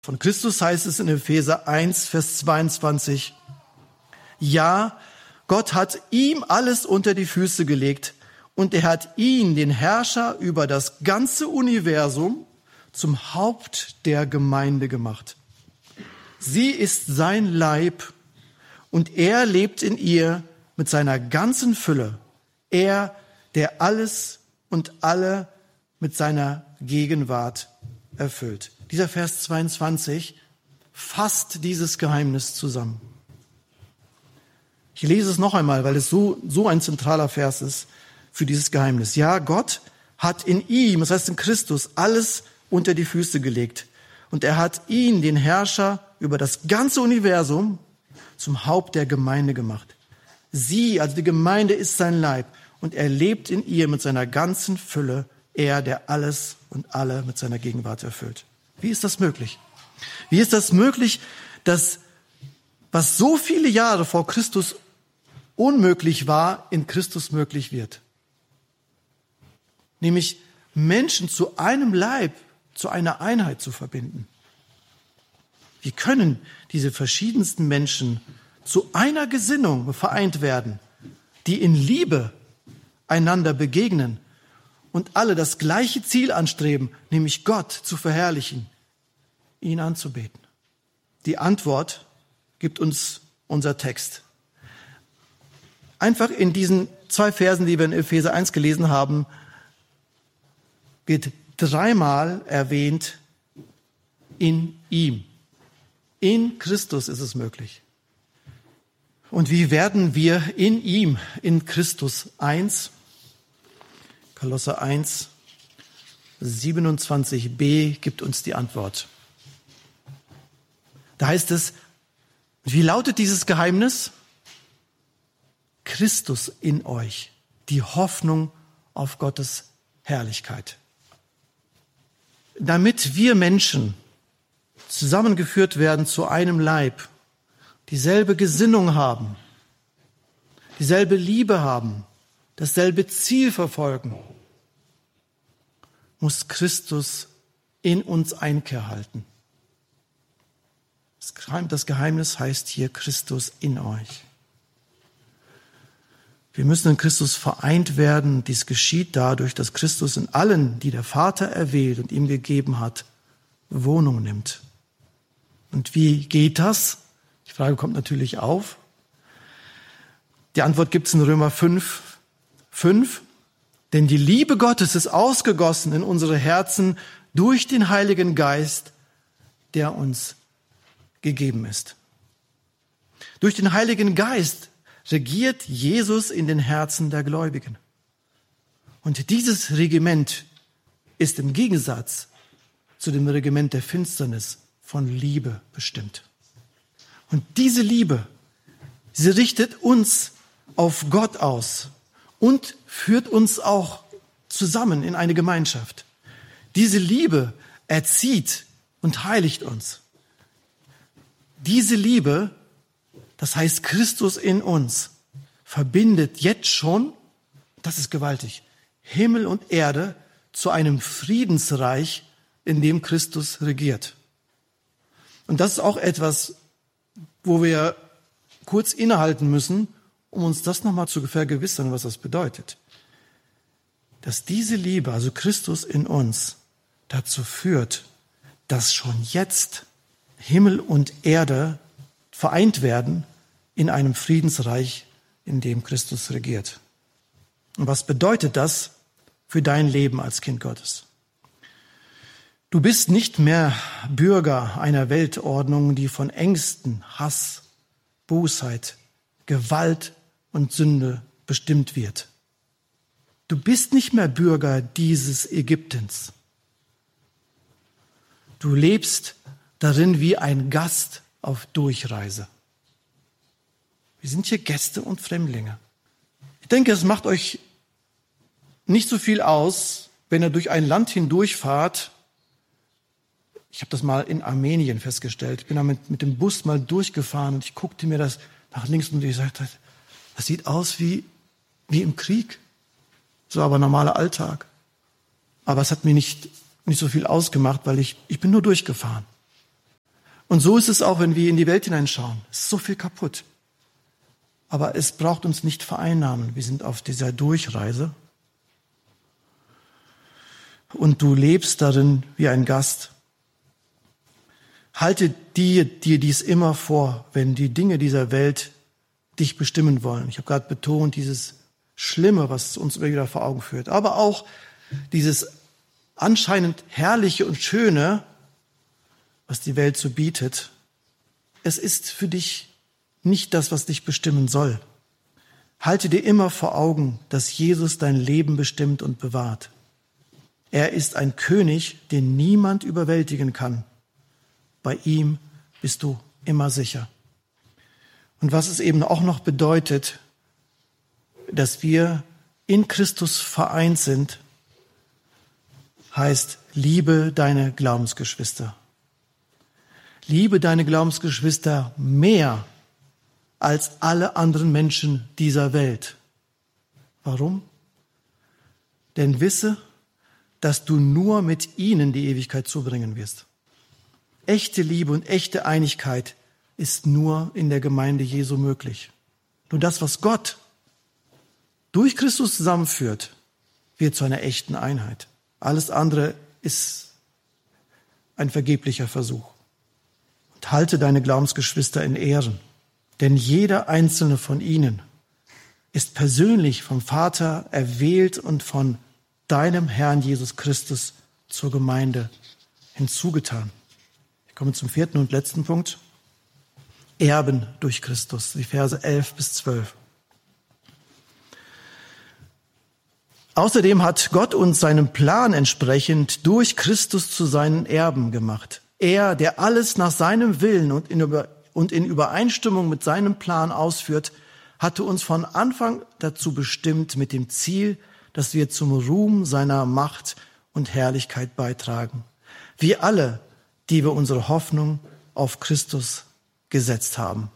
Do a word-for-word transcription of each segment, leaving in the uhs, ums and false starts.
Von Christus heißt es in Epheser eins, Vers zweiundzwanzig, ja, Gott hat ihm alles unter die Füße gelegt und er hat ihn, den Herrscher über das ganze Universum, zum Haupt der Gemeinde gemacht. Sie ist sein Leib und er lebt in ihr mit seiner ganzen Fülle. Er, der alles und alle mit seiner Gegenwart erfüllt. Dieser Vers zweiundzwanzig fasst dieses Geheimnis zusammen. Ich lese es noch einmal, weil es so, so ein zentraler Vers ist für dieses Geheimnis. Ja, Gott hat in ihm, das heißt in Christus, alles unter die Füße gelegt. Und er hat ihn, den Herrscher über das ganze Universum, zum Haupt der Gemeinde gemacht. Sie, also die Gemeinde, ist sein Leib. Und er lebt in ihr mit seiner ganzen Fülle. Er, der alles und alle mit seiner Gegenwart erfüllt. Wie ist das möglich? Wie ist das möglich, dass was so viele Jahre vor Christus unmöglich war, in Christus möglich wird? Nämlich Menschen zu einem Leib, zu einer Einheit zu verbinden. Wie können diese verschiedensten Menschen zu einer Gesinnung vereint werden, die in Liebe einander begegnen und alle das gleiche Ziel anstreben, nämlich Gott zu verherrlichen, ihn anzubeten? Die Antwort gibt uns unser Text. Einfach in diesen zwei Versen, die wir in Epheser eins gelesen haben, wird dreimal erwähnt, in ihm. In Christus ist es möglich. Und wie werden wir in ihm, in Christus eins? Kolosser eins, siebenundzwanzig b gibt uns die Antwort. Da heißt es, wie lautet dieses Geheimnis? Christus in euch, die Hoffnung auf Gottes Herrlichkeit. Damit wir Menschen zusammengeführt werden zu einem Leib, dieselbe Gesinnung haben, dieselbe Liebe haben, dasselbe Ziel verfolgen, muss Christus in uns Einkehr halten. Das Geheimnis heißt hier Christus in euch. Wir müssen in Christus vereint werden. Dies geschieht dadurch, dass Christus in allen, die der Vater erwählt und ihm gegeben hat, Wohnung nimmt. Und wie geht das? Die Frage kommt natürlich auf. Die Antwort gibt es in Römer fünf, fünf. Denn die Liebe Gottes ist ausgegossen in unsere Herzen durch den Heiligen Geist, der uns gegeben ist. Durch den Heiligen Geist regiert Jesus in den Herzen der Gläubigen. Und dieses Regiment ist im Gegensatz zu dem Regiment der Finsternis von Liebe bestimmt. Und diese Liebe, sie richtet uns auf Gott aus und führt uns auch zusammen in eine Gemeinschaft. Diese Liebe erzieht und heiligt uns. Diese Liebe, das heißt Christus in uns, verbindet jetzt schon, das ist gewaltig, Himmel und Erde zu einem Friedensreich, in dem Christus regiert. Und das ist auch etwas, wo wir kurz innehalten müssen, um uns das nochmal zu vergewissern, was das bedeutet. Dass diese Liebe, also Christus in uns, dazu führt, dass schon jetzt Himmel und Erde vereint werden in einem Friedensreich, in dem Christus regiert. Und was bedeutet das für dein Leben als Kind Gottes? Du bist nicht mehr Bürger einer Weltordnung, die von Ängsten, Hass, Bosheit, Gewalt und Sünde bestimmt wird. Du bist nicht mehr Bürger dieses Ägyptens. Du lebst darin wie ein Gast auf Durchreise. Wir sind hier Gäste und Fremdlinge. Ich denke, es macht euch nicht so viel aus, wenn ihr durch ein Land hindurchfahrt. Ich habe das mal in Armenien festgestellt. Ich bin da mit, mit dem Bus mal durchgefahren und ich guckte mir das nach links und ich sagte, das sieht aus wie, wie im Krieg. So aber normaler Alltag. Aber es hat mir nicht, nicht so viel ausgemacht, weil ich, ich bin nur durchgefahren. Und so ist es auch, wenn wir in die Welt hineinschauen. Es ist so viel kaputt. Aber es braucht uns nicht vereinnahmen. Wir sind auf dieser Durchreise. Und du lebst darin wie ein Gast. Halte dir, dir dies immer vor, wenn die Dinge dieser Welt dich bestimmen wollen. Ich habe gerade betont, dieses Schlimme, was uns immer wieder vor Augen führt. Aber auch dieses anscheinend Herrliche und Schöne, was die Welt so bietet. Es ist für dich nicht das, was dich bestimmen soll. Halte dir immer vor Augen, dass Jesus dein Leben bestimmt und bewahrt. Er ist ein König, den niemand überwältigen kann. Bei ihm bist du immer sicher. Und was es eben auch noch bedeutet, dass wir in Christus vereint sind, heißt, liebe deine Glaubensgeschwister. Liebe deine Glaubensgeschwister mehr als alle anderen Menschen dieser Welt. Warum? Denn wisse, dass du nur mit ihnen die Ewigkeit zubringen wirst. Echte Liebe und echte Einigkeit ist nur in der Gemeinde Jesu möglich. Nur das, was Gott durch Christus zusammenführt, wird zu einer echten Einheit. Alles andere ist ein vergeblicher Versuch. Und halte deine Glaubensgeschwister in Ehren, denn jeder einzelne von ihnen ist persönlich vom Vater erwählt und von deinem Herrn Jesus Christus zur Gemeinde hinzugetan. Ich komme zum vierten und letzten Punkt. Erben durch Christus, die Verse elf bis zwölf. Außerdem hat Gott uns seinem Plan entsprechend durch Christus zu seinen Erben gemacht. Er, der alles nach seinem Willen und in, Über- und in Übereinstimmung mit seinem Plan ausführt, hatte uns von Anfang dazu bestimmt mit dem Ziel, dass wir zum Ruhm seiner Macht und Herrlichkeit beitragen. Wir alle, die wir unsere Hoffnung auf Christus gesetzt haben.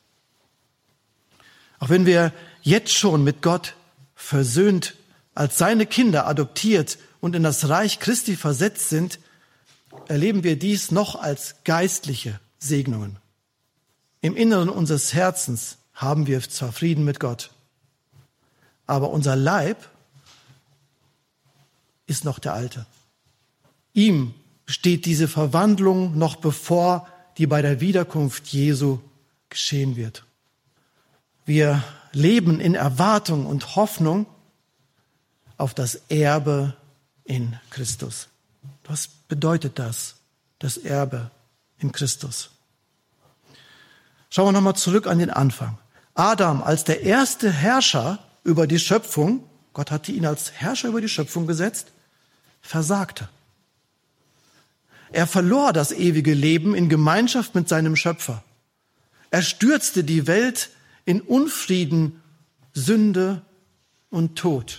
Auch wenn wir jetzt schon mit Gott versöhnt, als seine Kinder adoptiert und in das Reich Christi versetzt sind, erleben wir dies noch als geistliche Segnungen. Im Inneren unseres Herzens haben wir zwar Frieden mit Gott, aber unser Leib ist noch der alte. Ihm steht diese Verwandlung noch bevor, die bei der Wiederkunft Jesu geschehen wird. Wir leben in Erwartung und Hoffnung auf das Erbe in Christus. Was bedeutet das, das Erbe in Christus? Schauen wir nochmal zurück an den Anfang. Adam als der erste Herrscher über die Schöpfung, Gott hatte ihn als Herrscher über die Schöpfung gesetzt, versagte. Er verlor das ewige Leben in Gemeinschaft mit seinem Schöpfer. Er stürzte die Welt in Unfrieden, Sünde und Tod.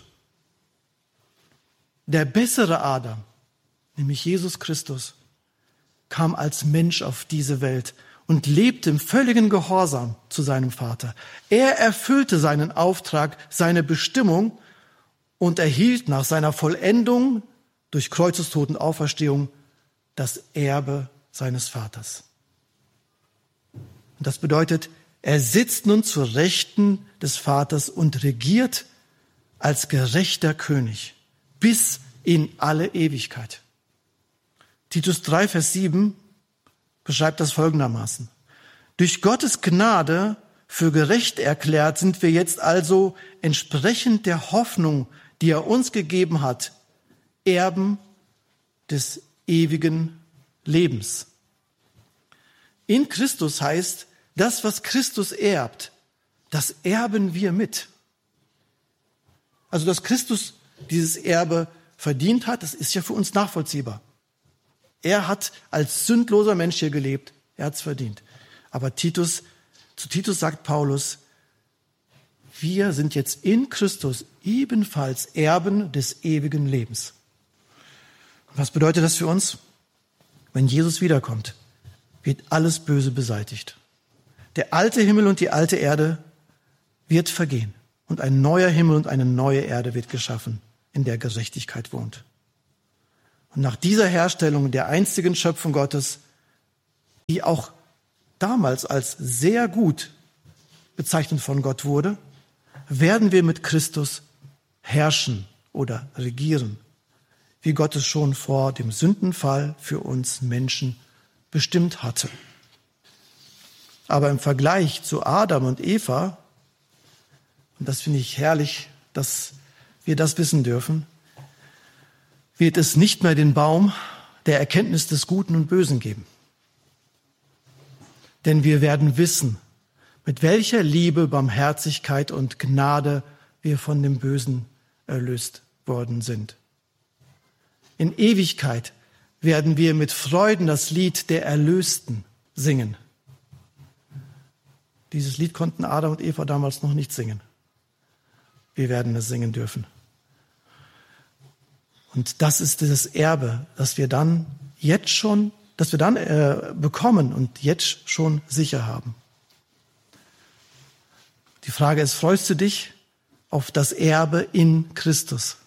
Der bessere Adam, nämlich Jesus Christus, kam als Mensch auf diese Welt und lebte im völligen Gehorsam zu seinem Vater. Er erfüllte seinen Auftrag, seine Bestimmung und erhielt nach seiner Vollendung durch Kreuzestod und Auferstehung das Erbe seines Vaters. Und das bedeutet, er sitzt nun zur Rechten des Vaters und regiert als gerechter König bis in alle Ewigkeit. Titus drei, Vers sieben beschreibt das folgendermaßen. Durch Gottes Gnade für gerecht erklärt sind wir jetzt also entsprechend der Hoffnung, die er uns gegeben hat, Erben des ewigen Lebens. In Christus heißt, das, was Christus erbt, das erben wir mit. Also, dass Christus dieses Erbe verdient hat, das ist ja für uns nachvollziehbar. Er hat als sündloser Mensch hier gelebt, er hat es verdient. Aber Titus, zu Titus sagt Paulus, wir sind jetzt in Christus ebenfalls Erben des ewigen Lebens. Was bedeutet das für uns? Wenn Jesus wiederkommt, wird alles Böse beseitigt. Der alte Himmel und die alte Erde wird vergehen und ein neuer Himmel und eine neue Erde wird geschaffen, in der Gerechtigkeit wohnt. Und nach dieser Herstellung der einzigen Schöpfung Gottes die auch damals als sehr gut bezeichnet von Gott wurde, werden wir mit Christus herrschen oder regieren, wie Gott es schon vor dem Sündenfall für uns Menschen bestimmt hatte. Aber im Vergleich zu Adam und Eva, und das finde ich herrlich, dass wir das wissen dürfen, wird es nicht mehr den Baum der Erkenntnis des Guten und Bösen geben. Denn wir werden wissen, mit welcher Liebe, Barmherzigkeit und Gnade wir von dem Bösen erlöst worden sind. In Ewigkeit werden wir mit Freuden das Lied der Erlösten singen. Dieses Lied konnten Adam und Eva damals noch nicht singen. Wir werden es singen dürfen. Und das ist das Erbe, das wir dann jetzt schon, das wir dann äh, bekommen und jetzt schon sicher haben. Die Frage ist, freust du dich auf das Erbe in Christus?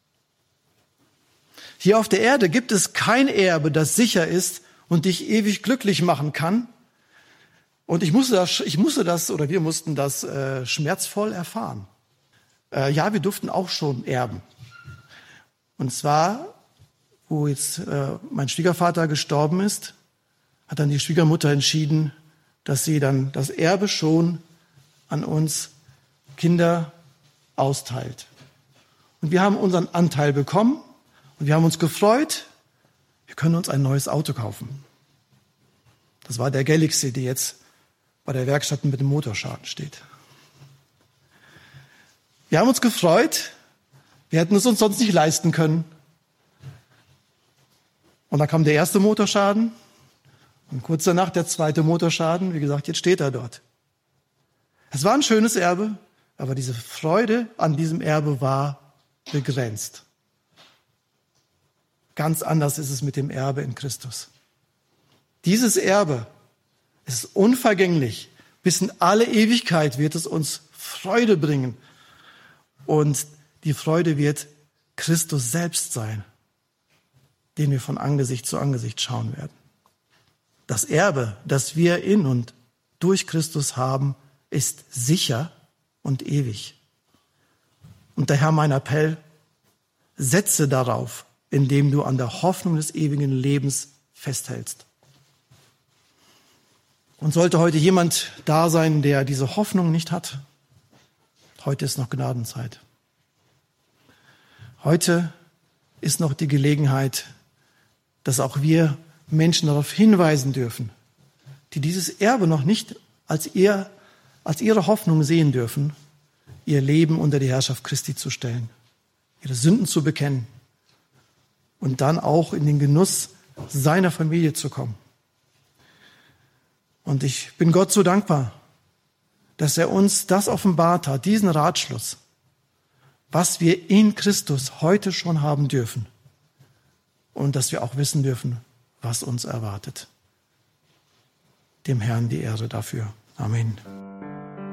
Hier auf der Erde gibt es kein Erbe, das sicher ist und dich ewig glücklich machen kann. Und ich musste das, ich musste das oder wir mussten das äh, schmerzvoll erfahren. Äh, ja, wir durften auch schon erben. Und zwar, wo jetzt äh, mein Schwiegervater gestorben ist, hat dann die Schwiegermutter entschieden, dass sie dann das Erbe schon an uns Kinder austeilt. Und wir haben unseren Anteil bekommen und wir haben uns gefreut, wir können uns ein neues Auto kaufen. Das war der Galaxy, der jetzt bei der Werkstatt mit dem Motorschaden steht. Wir haben uns gefreut, wir hätten es uns sonst nicht leisten können. Und dann kam der erste Motorschaden und kurz danach der zweite Motorschaden. Wie gesagt, jetzt steht er dort. Es war ein schönes Erbe, aber diese Freude an diesem Erbe war begrenzt. Ganz anders ist es mit dem Erbe in Christus. Dieses Erbe ist unvergänglich. Bis in alle Ewigkeit wird es uns Freude bringen. Und die Freude wird Christus selbst sein, den wir von Angesicht zu Angesicht schauen werden. Das Erbe, das wir in und durch Christus haben, ist sicher und ewig. Und daher mein Appell, setze darauf, indem du an der Hoffnung des ewigen Lebens festhältst. Und sollte heute jemand da sein, der diese Hoffnung nicht hat, heute ist noch Gnadenzeit. Heute ist noch die Gelegenheit, dass auch wir Menschen darauf hinweisen dürfen, die dieses Erbe noch nicht als, ihr, als ihre Hoffnung sehen dürfen, ihr Leben unter die Herrschaft Christi zu stellen, ihre Sünden zu bekennen und dann auch in den Genuss seiner Familie zu kommen. Und ich bin Gott so dankbar, dass er uns das offenbart hat, diesen Ratschluss, was wir in Christus heute schon haben dürfen und dass wir auch wissen dürfen, was uns erwartet. Dem Herrn die Ehre dafür. Amen.